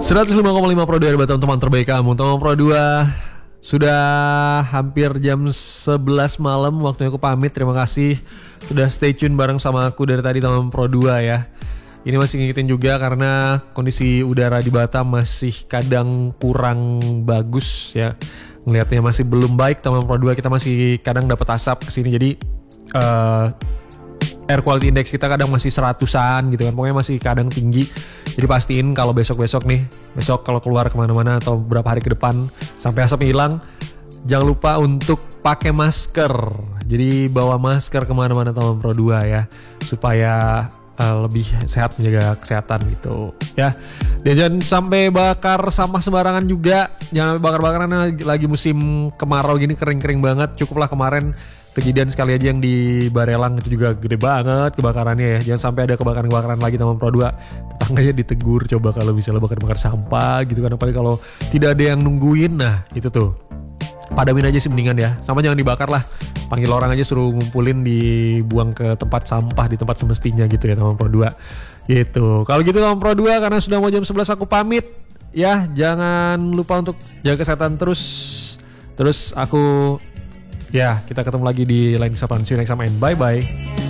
105,5 Pro 2 Batam, teman terbaik kamu. Teman Pro 2, sudah hampir jam 11 malam, waktunya aku pamit. Terima kasih sudah stay tune bareng sama aku dari tadi teman Pro 2 ya. Ini masih ngikutin juga karena kondisi udara di Batam masih kadang kurang bagus ya. Ngelihatnya masih belum baik teman Pro 2, kita masih kadang dapat asap kesini. Jadi air quality index kita kadang masih 100-an gitu kan, pokoknya masih kadang tinggi. Jadi pastiin kalau besok kalau keluar kemana-mana atau beberapa hari ke depan sampai asapnya hilang, jangan lupa untuk pakai masker. Jadi bawa masker kemana-mana teman Pro 2 ya, supaya lebih sehat, menjaga kesehatan gitu ya. Dan jangan sampai bakar sampah sembarangan juga, jangan sampai bakar-bakaran, lagi musim kemarau gini kering-kering banget. Cukuplah kemarin kejadian sekali aja yang di Barelang itu juga gede banget kebakarannya ya. Jangan sampai ada kebakaran lagi teman Pro 2. Tetangganya ditegur coba kalau misalnya bakar sampah gitu kan, apalagi kalau tidak ada yang nungguin. Nah itu tuh padamin aja sih mendingan ya, sama jangan dibakar lah. Panggil orang aja, suruh ngumpulin, dibuang ke tempat sampah di tempat semestinya gitu ya teman Pro 2 gitu. Kalau gitu teman Pro 2, karena sudah mau jam 11 aku pamit ya. Jangan lupa untuk jaga kesehatan terus aku ya, kita ketemu lagi di lain kesempatan. See you next time and bye bye.